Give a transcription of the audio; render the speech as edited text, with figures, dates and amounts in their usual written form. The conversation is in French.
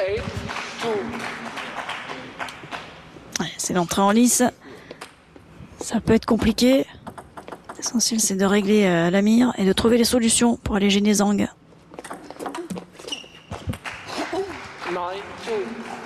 Ouais, c'est l'entrée en lice. Ça peut être compliqué. L'essentiel, c'est de régler la mire et de trouver les solutions pour alléger les Zhang. 9-2.